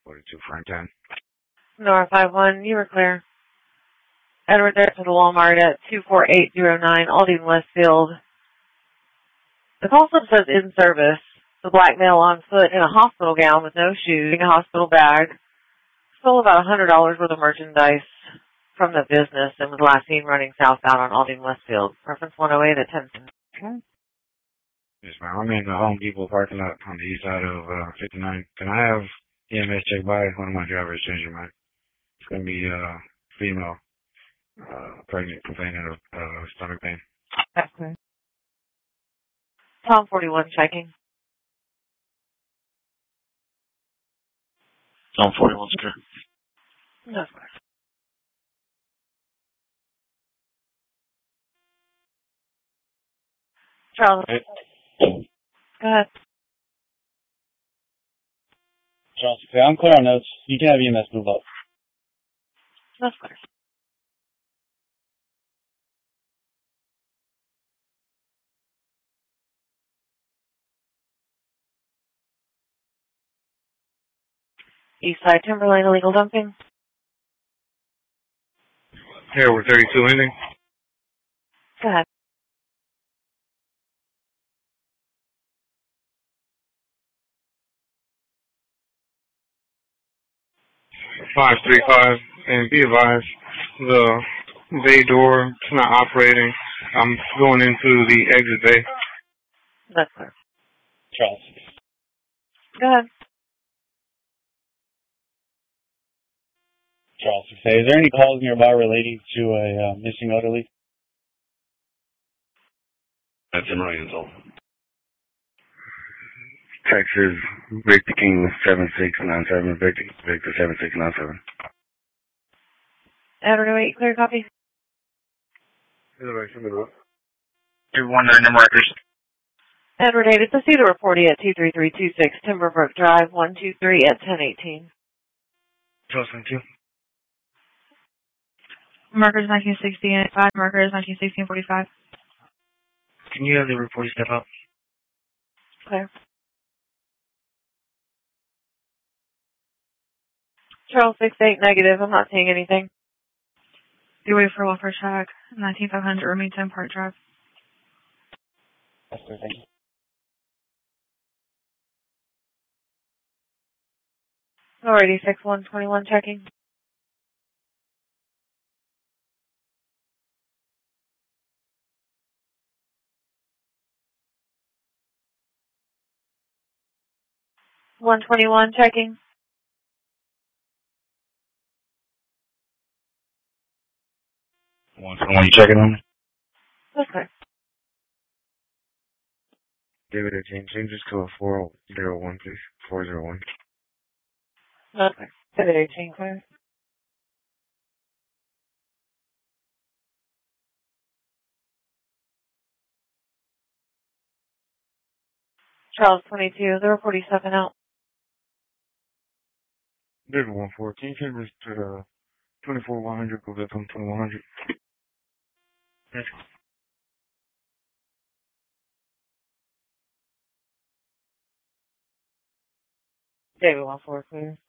42 front 10. Nora 5-1, you were clear. Edward there to the Walmart at 24809 Aldine Westfield. The call slip says in service. The black male on foot in a hospital gown with no shoes, a hospital bag. Stole about $100 worth of merchandise from the business and was last seen running southbound on Aldine Westfield. Reference 108 at 10. Okay. Yes, ma'am. I'm in the Home Depot parking lot on the east side of 59. Can I have EMS check by one of my drivers changing mine? It's going to be female, pregnant, complaining of stomach pain. Okay. Tom 41 checking. Tom 41 secure. No. Charles. Hey. Go ahead. Charles, okay, I'm clear on those. You can have EMS move up. That's clear. East side Timberlane illegal dumping. Here, we're 32 ending. Go ahead. Five 535, and be advised, the bay door is not operating. I'm going into the exit bay. That's clear. Charles. Go ahead. Charles, okay. Is there any calls nearby relating to a missing elderly? That's in Ryanville. Texas, Victor King 7697, Victor 7697. Edward 08, clear copy. 219 number records. Edward 8, it's a Cedar report at 23326 Timberbrook Drive, 123 at 1018. Charles, thank you. Markers 1965, markers 1916-45. Can you have the report step up? Clear. Charles 68 negative, I'm not seeing anything. Do wait for welfare check. 19500 Remington Park Drive. That's clear, thank you. Alrighty, 6121 checking. $121 checking. You checking on me? Okay. David, change this to a 401, please. 401. Okay. 18 clear. Charles 22, 047 out. David 14, can you change this to 24100, go back on 2100? Yes. David 14 clear.